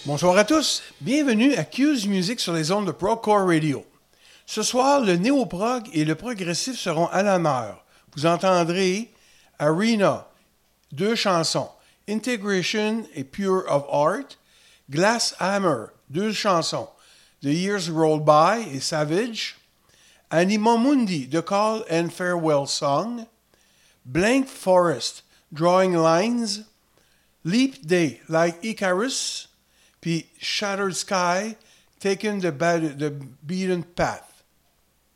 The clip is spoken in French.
Bonsoir à tous, bienvenue à Q's Music sur les ondes de Procore Radio. Ce soir, le néo-prog et le progressif seront à l'honneur. Vous entendrez Arena, 2 chansons, Integration et Pure of Art, Glass Hammer, 2 chansons, The Years Roll By et Savage, Anima Mundi, The Call and Farewell Song, Blank Forest, Drawing Lines, Leap Day, Like Icarus, puis Shattered Sky, Taking the Beaten Path.